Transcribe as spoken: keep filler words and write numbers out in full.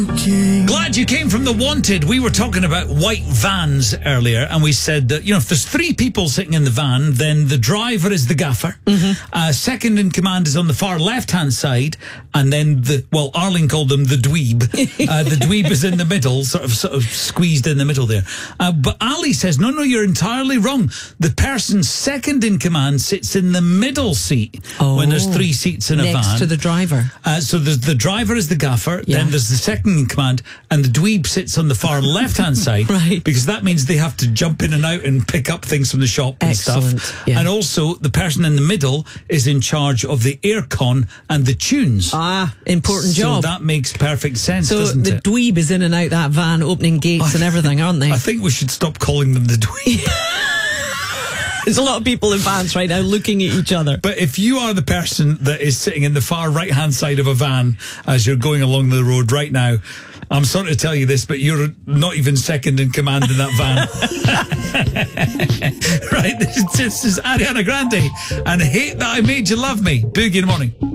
Glad you came from The Wanted. We were talking about white vans earlier, and we said that, you know, if there's three people sitting in the van, then the driver is the gaffer. Mm-hmm. Uh, second in command is on the far left-hand side, and then the, well, Arling called them the dweeb. Uh, the dweeb is in the middle, sort of sort of squeezed in the middle there. Uh, but Ali says, no, no, you're entirely wrong. The person second in command sits in the middle seat oh, when there's three seats in a next van. Next to the driver. Uh, so there's the driver is the gaffer, yeah. then there's the second in command, and the dweeb sits on the far left-hand side, right. because that means they have to jump in and out and pick up things from the shop and Excellent. stuff. Yeah. And also, the person in the middle is in charge of the aircon and the tunes. Ah, important so job. So that makes perfect sense, so doesn't the it? dweeb is in and out that van, opening gates and everything, aren't they? I think we should stop calling them the dweeb. There's a lot of people in vans right now looking at each other. But if you are the person that is sitting in the far right-hand side of a van as you're going along the road right now, I'm sorry to tell you this, but you're not even second in command in that van. Right, this, this is Ariana Grande and Hate That I Made You Love Me. Boogie in the morning.